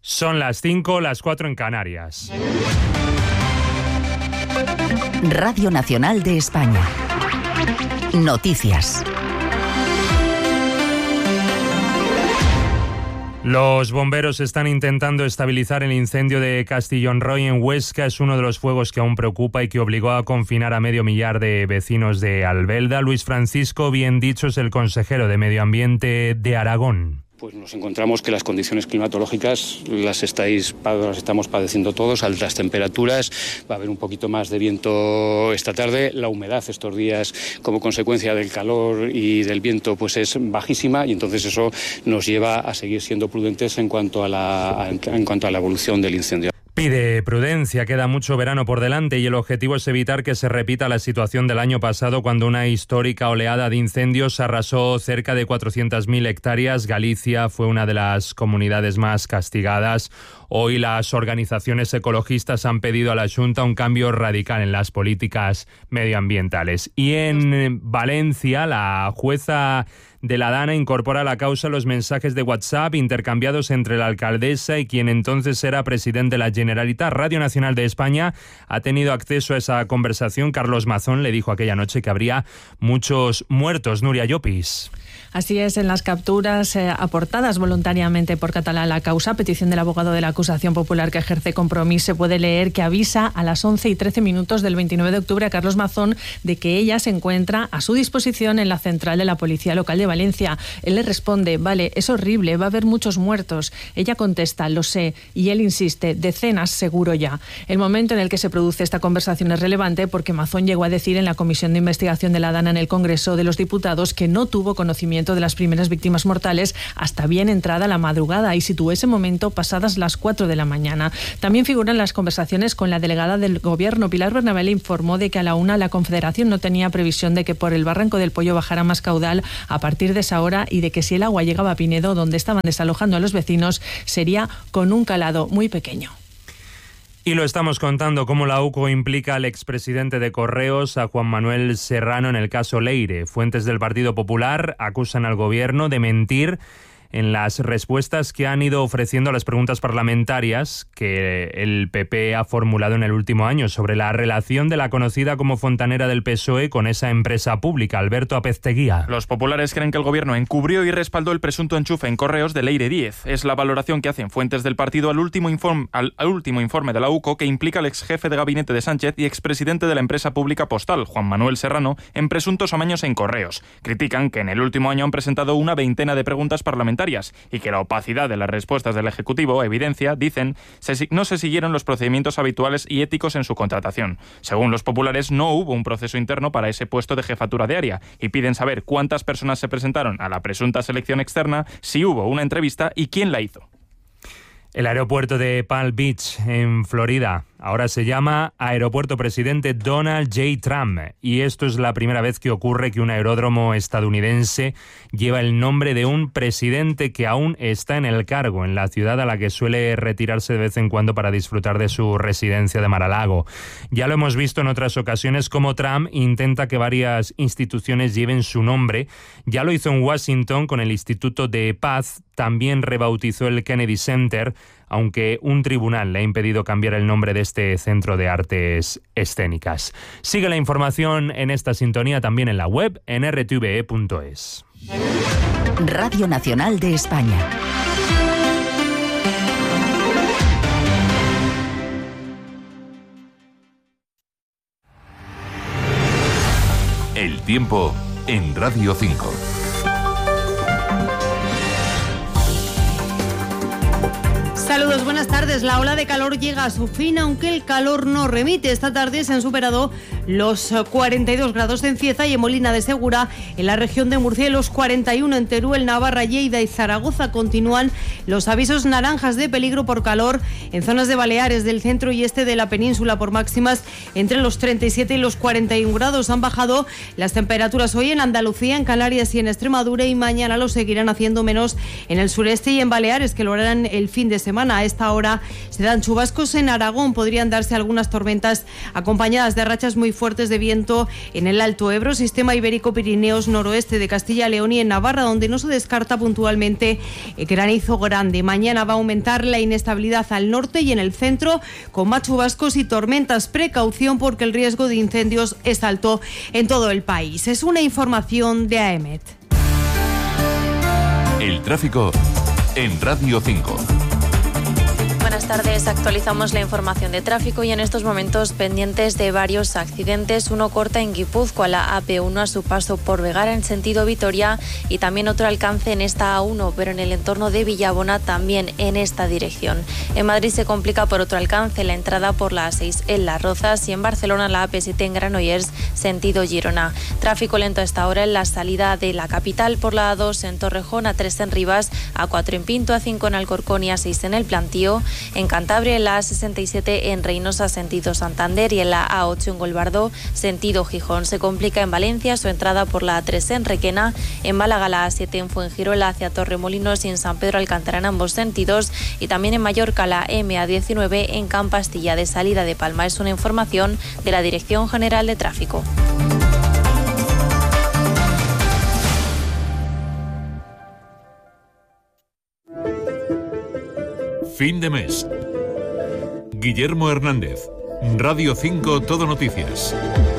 Son las 5, las 4 en Canarias. Radio Nacional de España. Noticias. Los bomberos están intentando estabilizar el incendio de Castillón Roy en Huesca. Es uno de los fuegos que aún preocupa y que obligó a confinar a 500.000 de vecinos de Albelda. Luis Francisco Bien Dicho es el consejero de Medio Ambiente de Aragón. Pues nos encontramos que las condiciones climatológicas las estamos padeciendo todos, altas temperaturas, va a haber un poquito más de viento esta tarde, la humedad estos días como consecuencia del calor y del viento pues es bajísima y entonces eso nos lleva a seguir siendo prudentes en cuanto a la evolución del incendio. Pide prudencia, queda mucho verano por delante y el objetivo es evitar que se repita la situación del año pasado cuando una histórica oleada de incendios arrasó cerca de 400.000 hectáreas. Galicia fue una de las comunidades más castigadas. Hoy las organizaciones ecologistas han pedido a la Xunta un cambio radical en las políticas medioambientales. Y en Valencia, la jueza de la Dana incorpora a la causa los mensajes de WhatsApp intercambiados entre la alcaldesa y quien entonces era presidente de la Generalitat. Radio Nacional de España ha tenido acceso a esa conversación. Carlos Mazón le dijo aquella noche que habría muchos muertos. Nuria Llopis. Así es, en las capturas aportadas voluntariamente por Catalá a la causa, a petición del abogado de la acusación popular que ejerce Compromís, se puede leer que avisa a las 11:13 del 29 de octubre a Carlos Mazón de que ella se encuentra a su disposición en la central de la Policía Local de Valencia. Él le responde, vale, es horrible, va a haber muchos muertos. Ella contesta, lo sé, y él insiste, decenas seguro ya. El momento en el que se produce esta conversación es relevante porque Mazón llegó a decir en la Comisión de Investigación de la Dana en el Congreso de los Diputados que no tuvo conocimiento de las primeras víctimas mortales hasta bien entrada la madrugada y situó ese momento pasadas las 4 de la mañana. También figuran las conversaciones con la delegada del Gobierno. Pilar Bernabé le informó de que a la 1 la Confederación no tenía previsión de que por el Barranco del Pollo bajara más caudal a partir de esa hora y de que si el agua llegaba a Pinedo, donde estaban desalojando a los vecinos, sería con un calado muy pequeño. Y lo estamos contando cómo la UCO implica al expresidente de Correos, a Juan Manuel Serrano, en el caso Leire. Fuentes del Partido Popular acusan al gobierno de mentir en las respuestas que han ido ofreciendo a las preguntas parlamentarias que el PP ha formulado en el último año sobre la relación de la conocida como fontanera del PSOE con esa empresa pública. Alberto Apezteguía. Los populares creen que el gobierno encubrió y respaldó el presunto enchufe en Correos de Leire Díez. Es la valoración que hacen fuentes del partido al último informe de la UCO que implica al exjefe de gabinete de Sánchez y expresidente de la empresa pública postal, Juan Manuel Serrano, en presuntos amaños en Correos. Critican que en el último año han presentado una veintena de preguntas parlamentarias y que la opacidad de las respuestas del Ejecutivo evidencia, dicen, no se siguieron los procedimientos habituales y éticos en su contratación. Según los populares, no hubo un proceso interno para ese puesto de jefatura de área y piden saber cuántas personas se presentaron a la presunta selección externa, si hubo una entrevista y quién la hizo. El aeropuerto de Palm Beach, en Florida, ahora se llama Aeropuerto Presidente Donald J. Trump. Y esto es la primera vez que ocurre que un aeródromo estadounidense lleva el nombre de un presidente que aún está en el cargo, en la ciudad a la que suele retirarse de vez en cuando para disfrutar de su residencia de Mar-a-Lago. Ya lo hemos visto en otras ocasiones como Trump intenta que varias instituciones lleven su nombre. Ya lo hizo en Washington con el Instituto de Paz, también rebautizó el Kennedy Center, aunque un tribunal le ha impedido cambiar el nombre de este centro de artes escénicas. Sigue la información en esta sintonía también en la web en rtve.es. Radio Nacional de España. El tiempo en Radio 5. Saludos, buenas tardes. La ola de calor llega a su fin, aunque el calor no remite. Esta tarde se han superado los 42 grados en Cieza y en Molina de Segura, en la región de Murcia, y los 41 en Teruel, Navarra, Lleida y Zaragoza. Continúan los avisos naranjas de peligro por calor en zonas de Baleares, del centro y este de la península, por máximas entre los 37 y los 41 grados. Han bajado las temperaturas hoy en Andalucía, en Canarias y en Extremadura, y mañana lo seguirán haciendo menos en el sureste y en Baleares, que lo harán el fin de semana. semana. A esta hora se dan chubascos en Aragón. Podrían darse algunas tormentas acompañadas de rachas muy fuertes de viento en el Alto Ebro, sistema ibérico Pirineos, noroeste de Castilla y León y en Navarra, donde no se descarta puntualmente granizo grande. Mañana va a aumentar la inestabilidad al norte y en el centro, con más chubascos y tormentas. Precaución porque el riesgo de incendios es alto en todo el país. Es una información de AEMET. El tráfico en Radio 5. Buenas tardes, actualizamos la información de tráfico y en estos momentos pendientes de varios accidentes. Uno corta en Guipúzcoa, la AP1 a su paso por Vegara en sentido Vitoria y también otro alcance en esta A1, pero en el entorno de Villabona también en esta dirección. En Madrid se complica por otro alcance la entrada por la A6 en Las Rozas y en Barcelona la AP7 en Granollers sentido Girona. Tráfico lento a esta hora en la salida de la capital por la A2 en Torrejón, A3 en Rivas, A4 en Pinto, A5 en Alcorcón y A6 en El Plantío. En Cantabria, en la A67 en Reynosa, sentido Santander y en la A8 en Golbardo, sentido Gijón. Se complica en Valencia su entrada por la A3 en Requena, en Málaga la A7 en Fuengirola hacia Torremolinos y en San Pedro Alcántara en ambos sentidos y también en Mallorca la MA19 en Campastilla de salida de Palma. Es una información de la Dirección General de Tráfico. Fin de mes. Guillermo Hernández, Radio 5 Todo Noticias.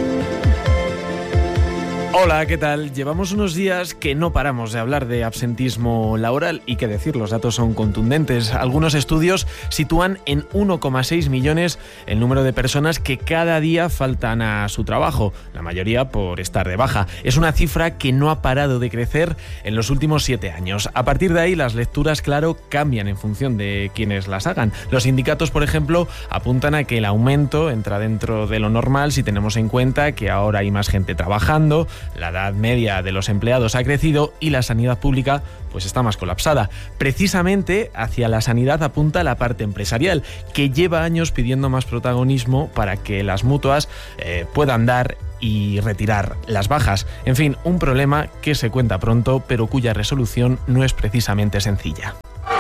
Hola, ¿qué tal? Llevamos unos días que no paramos de hablar de absentismo laboral y qué decir, los datos son contundentes. Algunos estudios sitúan en 1,6 millones el número de personas que cada día faltan a su trabajo, la mayoría por estar de baja. Es una cifra que no ha parado de crecer en los últimos 7 años. A partir de ahí, las lecturas, claro, cambian en función de quienes las hagan. Los sindicatos, por ejemplo, apuntan a que el aumento entra dentro de lo normal si tenemos en cuenta que ahora hay más gente trabajando, la edad media de los empleados ha crecido y la sanidad pública pues está más colapsada. Precisamente hacia la sanidad apunta la parte empresarial, que lleva años pidiendo más protagonismo para que las mutuas puedan dar y retirar las bajas. En fin, un problema que se cuenta pronto, pero cuya resolución no es precisamente sencilla.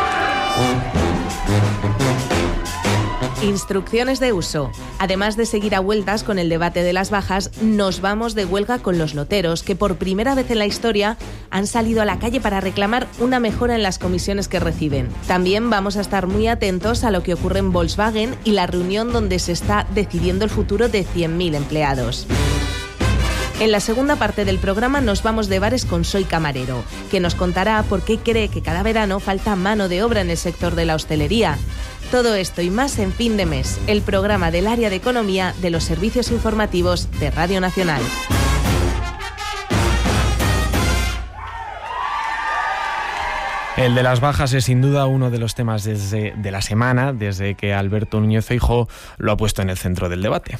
Instrucciones de uso. Además de seguir a vueltas con el debate de las bajas, nos vamos de huelga con los loteros, que por primera vez en la historia han salido a la calle para reclamar una mejora en las comisiones que reciben. También vamos a estar muy atentos a lo que ocurre en Volkswagen y la reunión donde se está decidiendo el futuro de 100.000 empleados. En la segunda parte del programa nos vamos de bares con Soy Camarero, que nos contará por qué cree que cada verano falta mano de obra en el sector de la hostelería. Todo esto y más en Fin de Mes, el programa del área de economía de los servicios informativos de Radio Nacional. El de las bajas es sin duda uno de los temas de la semana, desde que Alberto Núñez Feijóo lo ha puesto en el centro del debate.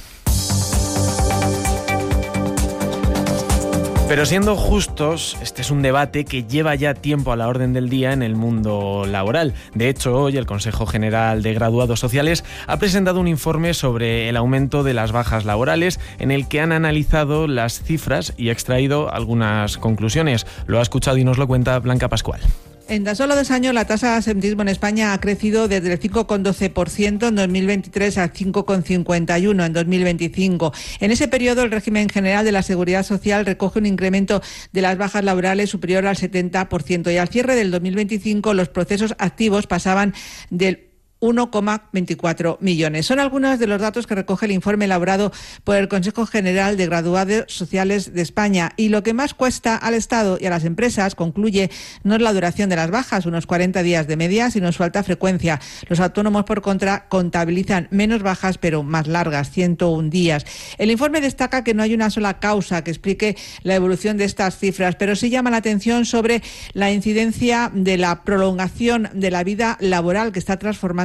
Pero siendo justos, este es un debate que lleva ya tiempo a la orden del día en el mundo laboral. De hecho, hoy el Consejo General de Graduados Sociales ha presentado un informe sobre el aumento de las bajas laborales en el que han analizado las cifras y ha extraído algunas conclusiones. Lo ha escuchado y nos lo cuenta Blanca Pascual. En tan solo 2 años, la tasa de absentismo en España ha crecido desde el 5,12% en 2023 al 5,51% en 2025. En ese periodo, el régimen general de la Seguridad Social recoge un incremento de las bajas laborales superior al 70% y al cierre del 2025 los procesos activos pasaban del 1,24 millones. Son algunos de los datos que recoge el informe elaborado por el Consejo General de Graduados Sociales de España. Y lo que más cuesta al Estado y a las empresas, concluye, no es la duración de las bajas, unos 40 días de media, sino su alta frecuencia. Los autónomos, por contra, contabilizan menos bajas, pero más largas, 101 días. El informe destaca que no hay una sola causa que explique la evolución de estas cifras, pero sí llama la atención sobre la incidencia de la prolongación de la vida laboral que está transformando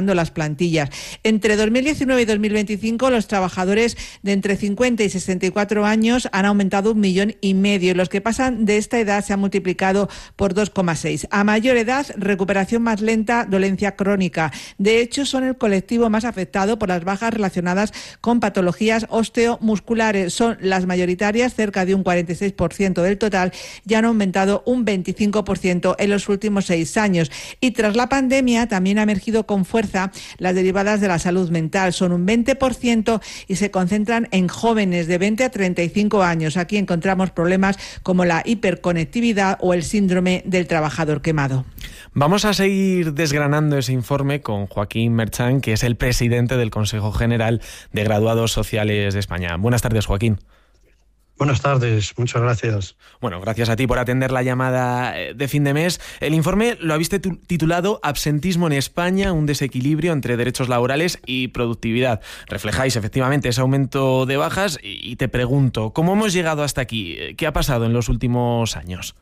aumentando las plantillas. Entre 2019 y 2025, los trabajadores de entre 50 y 64 años han aumentado 1,5 millones y los que pasan de esta edad se han multiplicado por 2,6. A mayor edad, recuperación más lenta, dolencia crónica. De hecho, son el colectivo más afectado por las bajas relacionadas con patologías osteomusculares. Son las mayoritarias, cerca de un 46% del total, y han aumentado un 25% en los últimos 6 años. Y tras la pandemia también ha emergido con fuerza las derivadas de la salud mental. Son un 20% y se concentran en jóvenes de 20 a 35 años. Aquí encontramos problemas como la hiperconectividad o el síndrome del trabajador quemado. Vamos a seguir desgranando ese informe con Joaquín Merchan, que es el presidente del Consejo General de Graduados Sociales de España. Buenas tardes, Joaquín. Buenas tardes, muchas gracias. Bueno, gracias a ti por atender la llamada de fin de mes. El informe lo habéis titulado Absentismo en España, un desequilibrio entre derechos laborales y productividad. Reflejáis efectivamente ese aumento de bajas y te pregunto, ¿cómo hemos llegado hasta aquí? ¿Qué ha pasado en los últimos años?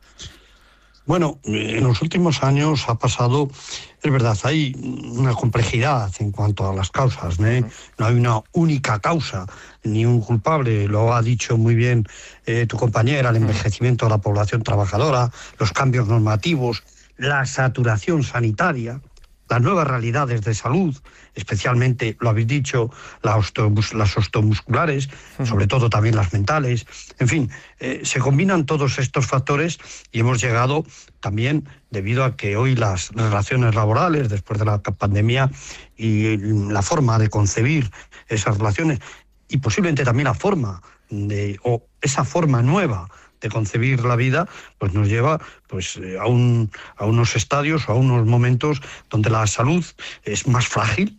Bueno, en los últimos años ha pasado, es verdad, hay una complejidad en cuanto a las causas, ¿eh? No hay una única causa, ni un culpable, lo ha dicho muy bien tu compañera, el envejecimiento de la población trabajadora, los cambios normativos, la saturación sanitaria, las nuevas realidades de salud, especialmente, lo habéis dicho, las osteomusculares, sobre todo también las mentales. En fin, se combinan todos estos factores y hemos llegado también, debido a que hoy las relaciones laborales, después de la pandemia, y la forma de concebir esas relaciones, y posiblemente también la forma o esa forma nueva de concebir la vida, pues nos lleva a unos estadios o a unos momentos donde la salud es más frágil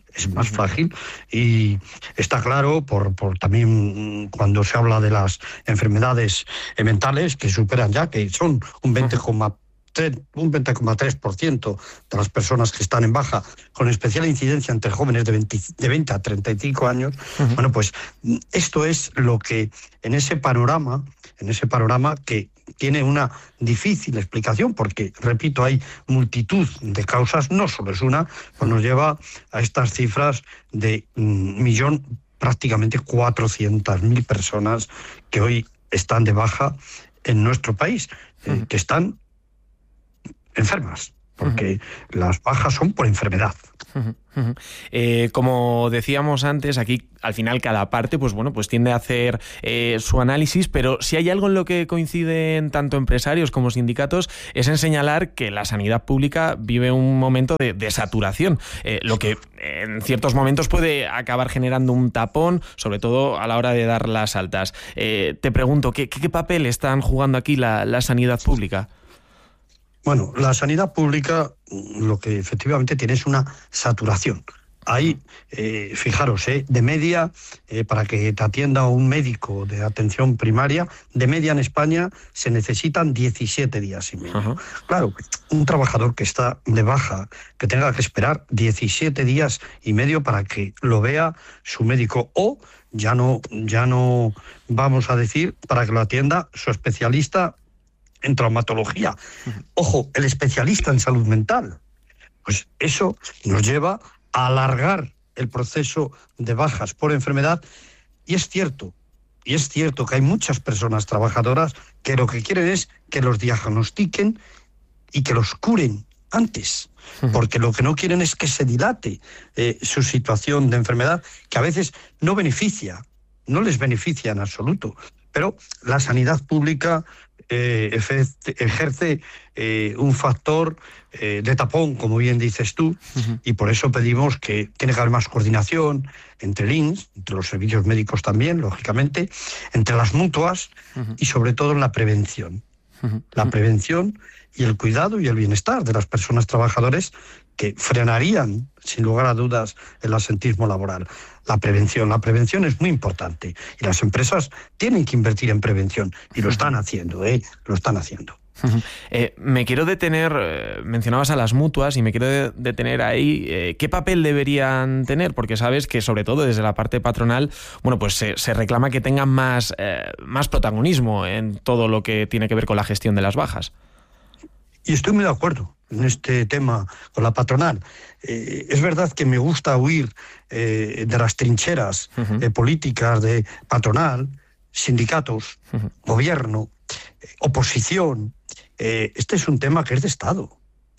y está claro por también cuando se habla de las enfermedades mentales que superan ya, que son un 20,3% de las personas que están en baja, con especial incidencia entre jóvenes de 20 a 35 años. Bueno, pues esto es lo que en ese panorama que tiene una difícil explicación, porque, repito, hay multitud de causas, no solo es una, pues nos lleva a estas cifras de 1.000.000, prácticamente 400.000 personas que hoy están de baja en nuestro país, que están enfermas, porque las bajas son por enfermedad. Como decíamos antes, aquí al final cada parte pues tiende a hacer su análisis, pero si hay algo en lo que coinciden tanto empresarios como sindicatos es en señalar que la sanidad pública vive un momento de saturación, lo que en ciertos momentos puede acabar generando un tapón, sobre todo a la hora de dar las altas. Te pregunto, ¿qué papel están jugando aquí la sanidad pública? Bueno, la sanidad pública lo que efectivamente tiene es una saturación. Hay, fijaros, de media, para que te atienda un médico de atención primaria, de media en España se necesitan 17 días y medio. Claro, un trabajador que está de baja, que tenga que esperar 17 días y medio para que lo vea su médico, o ya no vamos a decir, para que lo atienda su especialista en traumatología. Ojo, el especialista en salud mental. Pues eso nos lleva a alargar el proceso de bajas por enfermedad. Y es cierto que hay muchas personas trabajadoras que lo que quieren es que los diagnostiquen y que los curen antes, porque lo que no quieren es que se dilate su situación de enfermedad, que a veces no les beneficia en absoluto. Pero la sanidad pública ejerce un factor de tapón, como bien dices tú, y por eso pedimos que tiene que haber más coordinación entre el INS, entre los servicios médicos también, lógicamente, entre las mutuas y sobre todo en la prevención. La prevención y el cuidado y el bienestar de las personas trabajadoras, que frenarían, sin lugar a dudas, el absentismo laboral. La prevención es muy importante y las empresas tienen que invertir en prevención y lo están haciendo, lo están haciendo. Me quiero detener, mencionabas a las mutuas y me quiero detener ahí. ¿Qué papel deberían tener? Porque sabes que sobre todo desde la parte patronal, pues se reclama que tengan más protagonismo en todo lo que tiene que ver con la gestión de las bajas. Y estoy muy de acuerdo. en este tema con la patronal. Es verdad que me gusta huir de las trincheras políticas de patronal, sindicatos, gobierno, oposición. Este es un tema que es de Estado.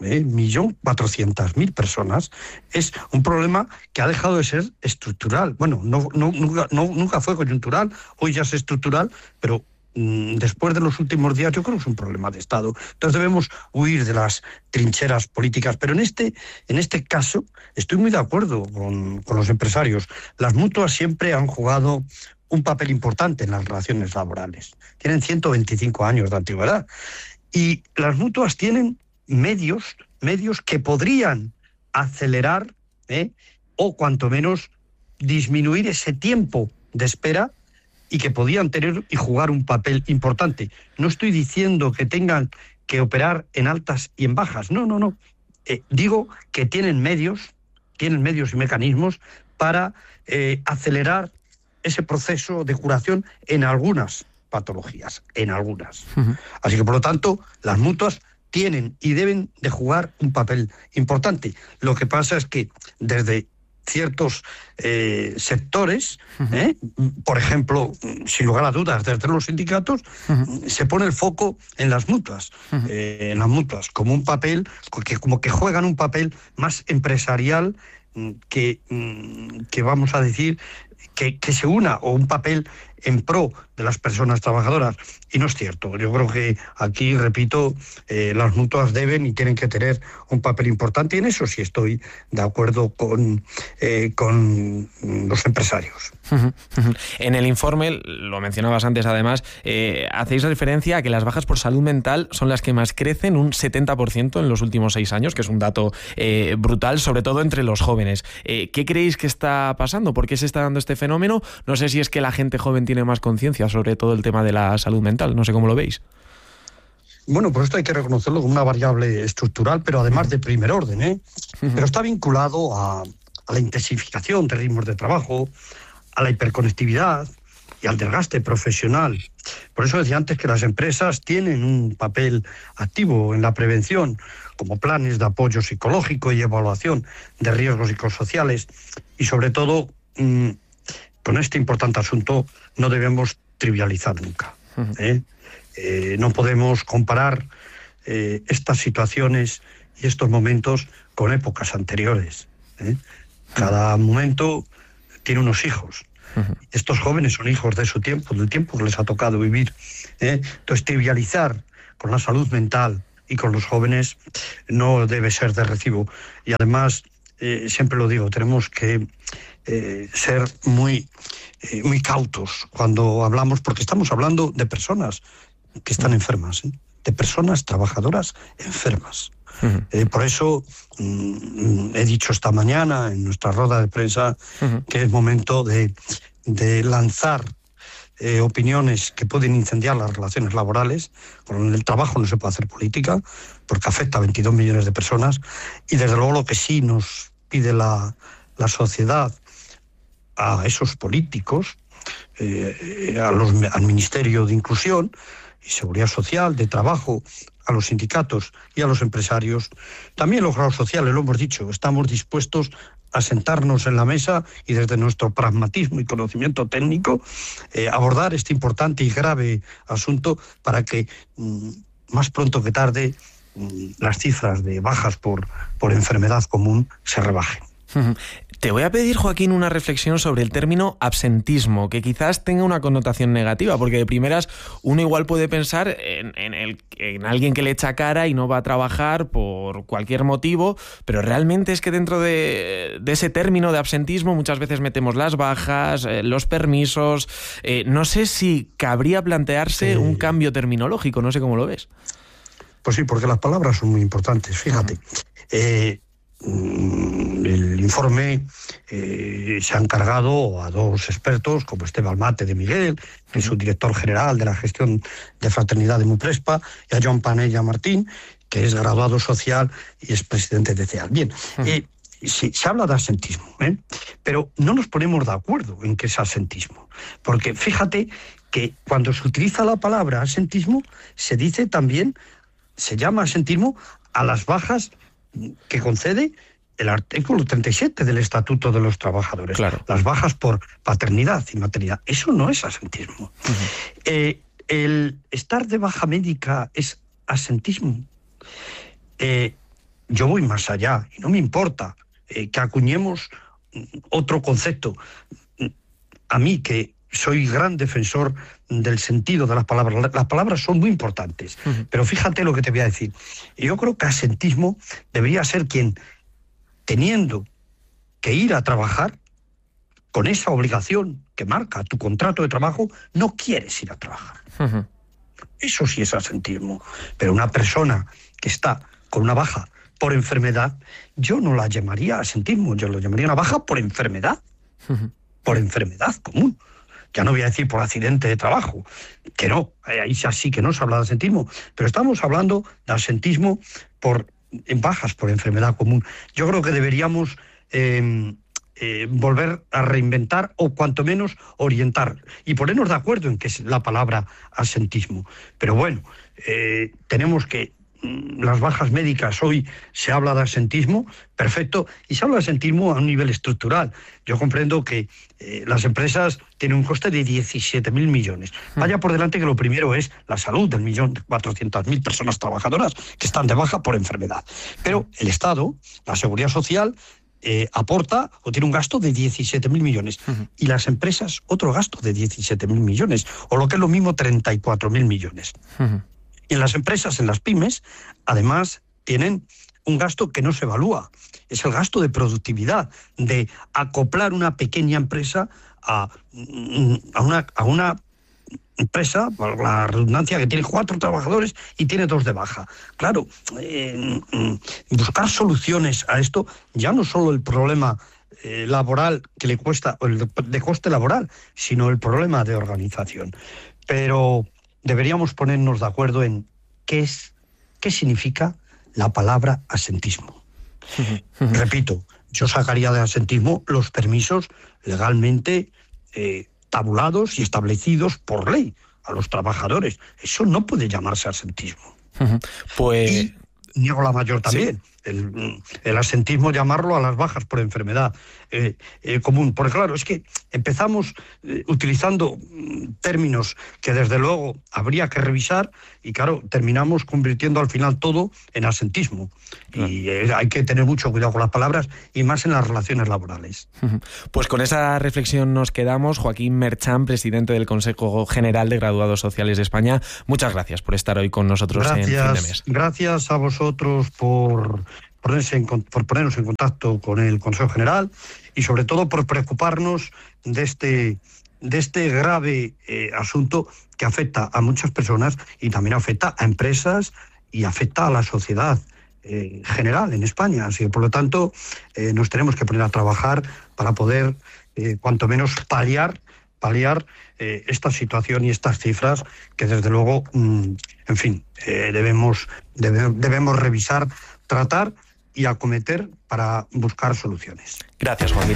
1.400.000 personas. Es un problema que ha dejado de ser estructural. Bueno, nunca fue coyuntural, hoy ya es estructural, pero después de los últimos días yo creo que es un problema de Estado. Entonces debemos huir de las trincheras políticas. Pero en este caso estoy muy de acuerdo con los empresarios. Las mutuas siempre han jugado un papel importante en las relaciones laborales. Tienen 125 años de antigüedad. Y las mutuas tienen medios que podrían acelerar o cuanto menos disminuir ese tiempo de espera y que podían tener y jugar un papel importante. No estoy diciendo que tengan que operar en altas y en bajas, no. Digo que tienen medios y mecanismos para acelerar ese proceso de curación en algunas patologías, en algunas. Así que, por lo tanto, las mutuas tienen y deben de jugar un papel importante. Lo que pasa es que desde ciertos sectores, por ejemplo, sin lugar a dudas, desde los sindicatos, se pone el foco en las mutuas, como un papel, como que juegan un papel más empresarial que vamos a decir, que se una, o un papel en pro de las personas trabajadoras. Y no es cierto. Yo creo que aquí, repito, las mutuas deben y tienen que tener un papel importante, y en eso sí estoy de acuerdo con los empresarios. En el informe, lo mencionabas antes además, hacéis referencia a que las bajas por salud mental son las que más crecen, un 70% en los últimos 6 años, que es un dato brutal, sobre todo entre los jóvenes. ¿Qué creéis que está pasando? ¿Por qué se está dando este fenómeno? No sé si es que la gente joven tiene más conciencia sobre todo el tema de la salud mental, no sé cómo lo veis. Bueno, pues esto hay que reconocerlo como una variable estructural, pero además de primer orden, Pero está vinculado a la intensificación de ritmos de trabajo, a la hiperconectividad y al desgaste profesional. Por eso decía antes que las empresas tienen un papel activo en la prevención, como planes de apoyo psicológico y evaluación de riesgos psicosociales, y sobre todo, con este importante asunto no debemos trivializar nunca. No podemos comparar estas situaciones y estos momentos con épocas anteriores. Cada momento tiene unos hijos. Estos jóvenes son hijos de su tiempo, del tiempo que les ha tocado vivir. Entonces, trivializar con la salud mental y con los jóvenes no debe ser de recibo. Y además, siempre lo digo, tenemos que ser muy cautos cuando hablamos, porque estamos hablando de personas que están enfermas, de personas trabajadoras enfermas. Por eso he dicho esta mañana en nuestra rueda de prensa que es momento de lanzar opiniones que pueden incendiar las relaciones laborales. Con el trabajo no se puede hacer política porque afecta a 22 millones de personas, y desde luego lo que sí nos pide la sociedad a esos políticos, al Ministerio de Inclusión y Seguridad Social, de Trabajo, a los sindicatos y a los empresarios, también los grados sociales, lo hemos dicho, estamos dispuestos a sentarnos en la mesa y desde nuestro pragmatismo y conocimiento técnico abordar este importante y grave asunto para que más pronto que tarde las cifras de bajas por enfermedad común se rebajen. Te voy a pedir, Joaquín, una reflexión sobre el término absentismo, que quizás tenga una connotación negativa, porque de primeras uno igual puede pensar en alguien que le echa cara y no va a trabajar por cualquier motivo, pero realmente es que dentro de ese término de absentismo muchas veces metemos las bajas, los permisos. No sé si cabría plantearse un cambio terminológico, no sé cómo lo ves. Pues sí, porque las palabras son muy importantes, fíjate. El informe se ha encargado a 2 expertos, como Esteban Mate de Miguel, que es subdirector general de la gestión de fraternidad de Muprespa, y a Joan Panella Martín, que es graduado social y es presidente de CEAL. Bien, sí, se habla de absentismo, pero no nos ponemos de acuerdo en qué es absentismo, porque fíjate que cuando se utiliza la palabra absentismo, se dice también, se llama absentismo a las bajas que concede el artículo 37 del Estatuto de los Trabajadores. Claro. Las bajas por paternidad y maternidad. Eso no es asentismo. El estar de baja médica es asentismo. Yo voy más allá y no me importa que acuñemos otro concepto. A mí, que soy gran defensor del sentido de las palabras. Las palabras son muy importantes, pero fíjate lo que te voy a decir. Yo creo que asentismo debería ser quien, teniendo que ir a trabajar, con esa obligación que marca tu contrato de trabajo, no quieres ir a trabajar. Eso sí es asentismo. Pero una persona que está con una baja por enfermedad, yo no la llamaría asentismo, yo lo llamaría una baja por enfermedad. Por enfermedad común. Ya no voy a decir por accidente de trabajo, que no, ahí sí que no se habla de asentismo, pero estamos hablando de asentismo en bajas por enfermedad común. Yo creo que deberíamos volver a reinventar o cuanto menos orientar y ponernos de acuerdo en qué es la palabra asentismo. Pero bueno, tenemos que las bajas médicas, hoy se habla de asentismo, perfecto, y se habla de asentismo a un nivel estructural. Yo comprendo que las empresas tienen un coste de 17.000 millones. Vaya por delante que lo primero es la salud del 1.400.000 personas trabajadoras que están de baja por enfermedad. Pero el Estado, la Seguridad Social, aporta o tiene un gasto de 17.000 millones. Y las empresas, otro gasto de 17.000 millones, o lo que es lo mismo, 34.000 millones. Y en las empresas, en las pymes, además tienen un gasto que no se evalúa. Es el gasto de productividad, de acoplar una pequeña empresa a una empresa, por la redundancia, que tiene 4 trabajadores y tiene 2 de baja. Claro, buscar soluciones a esto, ya no solo el problema laboral que le cuesta, o el de coste laboral, sino el problema de organización. Pero deberíamos ponernos de acuerdo en qué significa la palabra asentismo. Repito, yo sacaría de asentismo los permisos legalmente tabulados y establecidos por ley a los trabajadores. Eso no puede llamarse asentismo. Y niego la mayor también. Sí. El asentismo, llamarlo a las bajas por enfermedad común. Porque claro, es que empezamos utilizando términos que desde luego habría que revisar y claro, terminamos convirtiendo al final todo en asentismo. Claro. Y hay que tener mucho cuidado con las palabras y más en las relaciones laborales. Pues con esa reflexión nos quedamos. Joaquín Merchán, presidente del Consejo General de Graduados Sociales de España, muchas gracias por estar hoy con nosotros en Fin de Mes. Gracias a vosotros por ponernos en contacto con el Consejo General y sobre todo por preocuparnos de este grave asunto que afecta a muchas personas y también afecta a empresas y afecta a la sociedad general en España. Así que, por lo tanto, nos tenemos que poner a trabajar para poder, cuanto menos, paliar esta situación y estas cifras que, desde luego, en fin, debemos revisar, tratar y acometer para buscar soluciones. Gracias, Joaquín.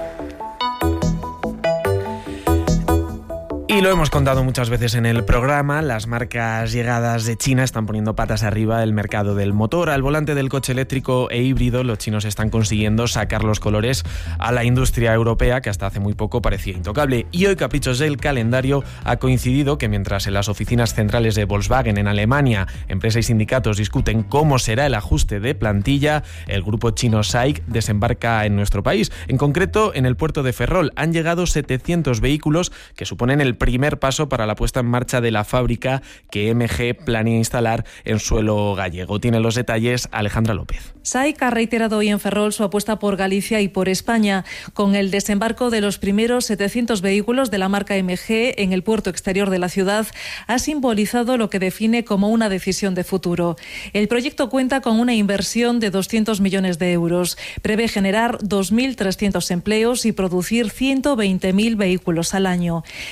Y lo hemos contado muchas veces en el programa, las marcas llegadas de China están poniendo patas arriba el mercado del motor. Al volante del coche eléctrico e híbrido, los chinos están consiguiendo sacar los colores a la industria europea, que hasta hace muy poco parecía intocable. Y hoy, caprichos del calendario, ha coincidido que mientras en las oficinas centrales de Volkswagen en Alemania, empresa y sindicatos discuten cómo será el ajuste de plantilla, el grupo chino SAIC desembarca en nuestro país. En concreto, en el puerto de Ferrol han llegado 700 vehículos que suponen el primer paso para la puesta en marcha de la fábrica que MG planea instalar en suelo gallego. Tiene los detalles Alejandra López. SAIC ha reiterado hoy en Ferrol su apuesta por Galicia y por España, con el desembarco de los primeros 700 vehículos de la marca MG en el puerto exterior de la ciudad. Ha simbolizado lo que define como una decisión de futuro. El proyecto cuenta con una inversión de 200 millones de euros. Prevé generar 2.300 empleos y producir 120.000 vehículos al año. El vicepresidente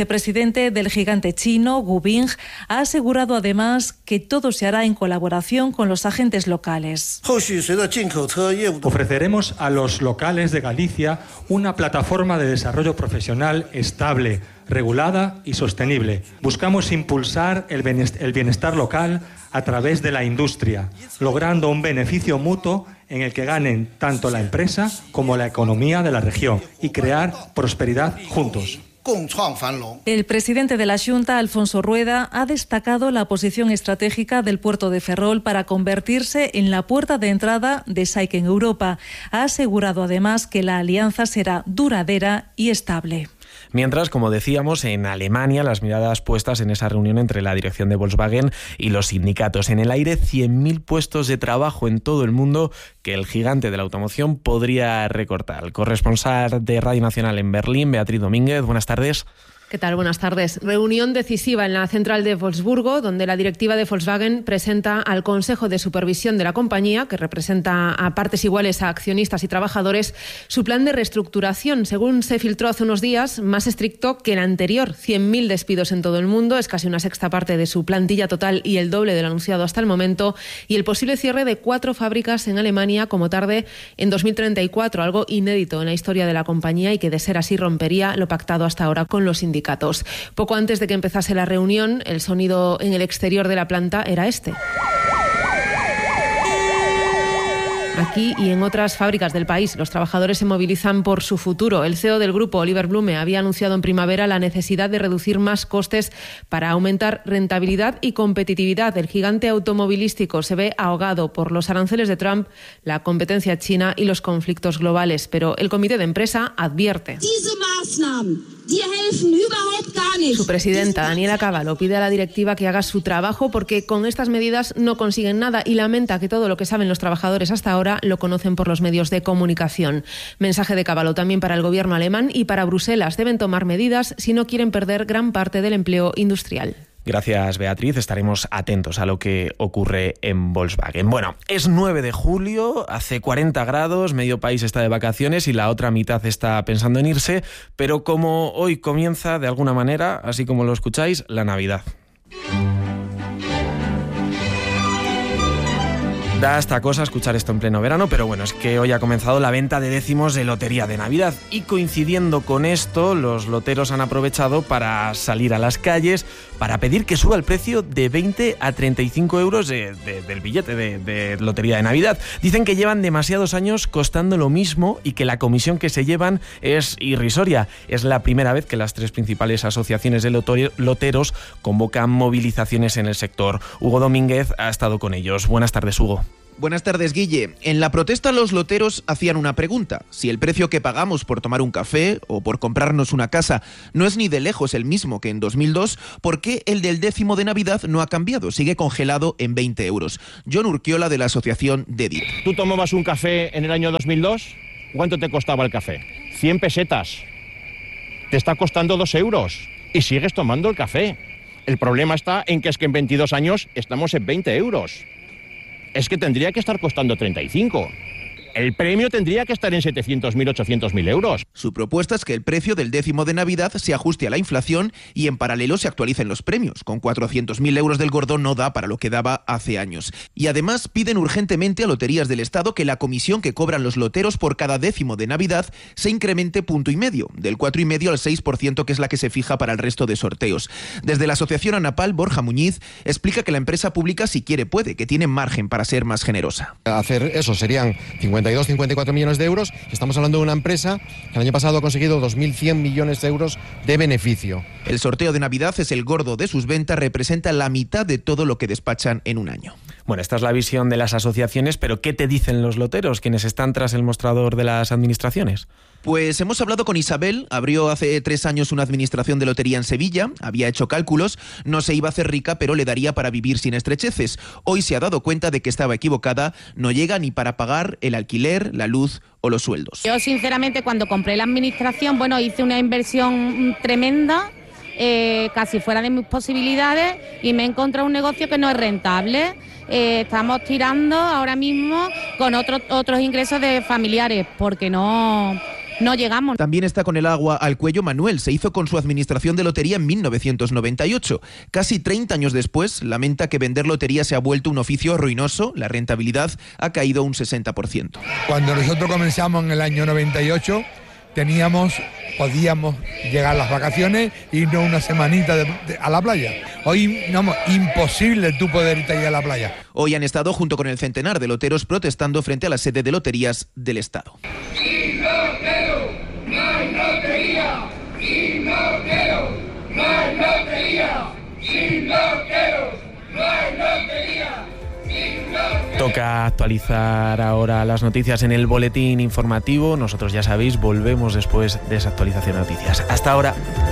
vicepresidente del gigante chino, Gu Bing, ha asegurado además que todo se hará en colaboración con los agentes locales. Ofreceremos a los locales de Galicia una plataforma de desarrollo profesional estable, regulada y sostenible. Buscamos impulsar el bienestar local a través de la industria, logrando un beneficio mutuo en el que ganen tanto la empresa como la economía de la región y crear prosperidad juntos. El presidente de la Xunta, Alfonso Rueda, ha destacado la posición estratégica del puerto de Ferrol para convertirse en la puerta de entrada de SAIC en Europa. Ha asegurado además que la alianza será duradera y estable. Mientras, como decíamos, en Alemania las miradas puestas en esa reunión entre la dirección de Volkswagen y los sindicatos. En el aire, 100.000 puestos de trabajo en todo el mundo que el gigante de la automoción podría recortar. Corresponsal de Radio Nacional en Berlín, Beatriz Domínguez, buenas tardes. ¿Qué tal? Buenas tardes. Reunión decisiva en la central de Wolfsburgo, donde la directiva de Volkswagen presenta al Consejo de Supervisión de la compañía, que representa a partes iguales a accionistas y trabajadores, su plan de reestructuración. Según se filtró hace unos días, más estricto que el anterior. 100.000 despidos en todo el mundo, es casi una sexta parte de su plantilla total y el doble de lo anunciado hasta el momento. Y el posible cierre de 4 fábricas en Alemania como tarde en 2034, algo inédito en la historia de la compañía y que, de ser así, rompería lo pactado hasta ahora con los sindicatos. Poco antes de que empezase la reunión, el sonido en el exterior de la planta era este. Aquí y en otras fábricas del país, los trabajadores se movilizan por su futuro. El CEO del grupo, Oliver Blume, había anunciado en primavera la necesidad de reducir más costes para aumentar rentabilidad y competitividad. El gigante automovilístico se ve ahogado por los aranceles de Trump, la competencia china y los conflictos globales. Pero el comité de empresa advierte. Su presidenta, Daniela Cavallo, pide a la directiva que haga su trabajo porque con estas medidas no consiguen nada y lamenta que todo lo que saben los trabajadores hasta ahora lo conocen por los medios de comunicación. Mensaje de Cavallo también para el gobierno alemán y para Bruselas. Deben tomar medidas si no quieren perder gran parte del empleo industrial. Gracias, Beatriz. Estaremos atentos a lo que ocurre en Volkswagen. Bueno, es 9 de julio, hace 40 grados, medio país está de vacaciones y la otra mitad está pensando en irse, pero como hoy comienza de alguna manera, así como lo escucháis, la Navidad. Da hasta cosa escuchar esto en pleno verano, pero bueno, es que hoy ha comenzado la venta de décimos de lotería de Navidad y coincidiendo con esto, los loteros han aprovechado para salir a las calles para pedir que suba el precio de 20 a 35 euros del billete de lotería de Navidad. Dicen que llevan demasiados años costando lo mismo y que la comisión que se llevan es irrisoria. Es la primera vez que las 3 principales asociaciones de loteros convocan movilizaciones en el sector. Hugo Domínguez ha estado con ellos. Buenas tardes, Hugo. Buenas tardes, Guille. En la protesta los loteros hacían una pregunta. Si el precio que pagamos por tomar un café o por comprarnos una casa no es ni de lejos el mismo que en 2002, ¿por qué el del décimo de Navidad no ha cambiado? Sigue congelado en 20 euros. John Urquiola, de la asociación DEDIT. ¿Tú tomabas un café en el año 2002? ¿Cuánto te costaba el café? 100 pesetas. Te está costando 2 euros y sigues tomando el café. El problema está en que en 22 años estamos en 20 euros. Es que tendría que estar costando 35. El premio tendría que estar en 700.000, 800.000 euros. Su propuesta es que el precio del décimo de Navidad se ajuste a la inflación y en paralelo se actualicen los premios. Con 400.000 euros del gordo no da para lo que daba hace años. Y además piden urgentemente a Loterías del Estado que la comisión que cobran los loteros por cada décimo de Navidad se incremente 1,5 puntos, del 4,5 al 6%, que es la que se fija para el resto de sorteos. Desde la asociación ANAPAL, Borja Muñiz explica que la empresa pública, si quiere, puede, que tiene margen para ser más generosa. Hacer eso serían 54 millones de euros. Estamos hablando de una empresa que el año pasado ha conseguido 2.100 millones de euros de beneficio. El sorteo de Navidad es el gordo de sus ventas, representa la mitad de todo lo que despachan en un año. Bueno, esta es la visión de las asociaciones, pero ¿qué te dicen los loteros, quienes están tras el mostrador de las administraciones? Pues hemos hablado con Isabel, abrió hace 3 años una administración de lotería en Sevilla, había hecho cálculos, no se iba a hacer rica, pero le daría para vivir sin estrecheces. Hoy se ha dado cuenta de que estaba equivocada, no llega ni para pagar el alquiler, la luz o los sueldos. Yo sinceramente cuando compré la administración, hice una inversión tremenda, casi fuera de mis posibilidades, y me he encontrado un negocio que no es rentable. Estamos tirando ahora mismo con otros ingresos de familiares porque no no llegamos. También está con el agua al cuello Manuel. Se hizo con su administración de lotería en 1998. Casi 30 años después, lamenta que vender lotería se ha vuelto un oficio ruinoso. La rentabilidad ha caído un 60%. Cuando nosotros comenzamos en el año 98, podíamos llegar a las vacaciones e irnos una semanita a la playa. Hoy, imposible tú poder irte ahí a la playa. Hoy han estado junto con el centenar de loteros protestando frente a la sede de loterías del Estado. Sin lotero, no hay lotería. Sin lotero, no hay lotería. Sin lotero, no hay lotería. Toca actualizar ahora las noticias en el boletín informativo. Nosotros, ya sabéis, volvemos después de esa actualización de noticias. Hasta ahora.